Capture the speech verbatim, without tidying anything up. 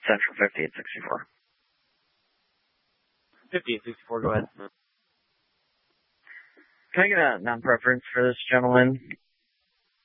Central fifty-eight sixty-four. fifty-eight sixty-four, go ahead. Can I get a non-preference for this gentleman?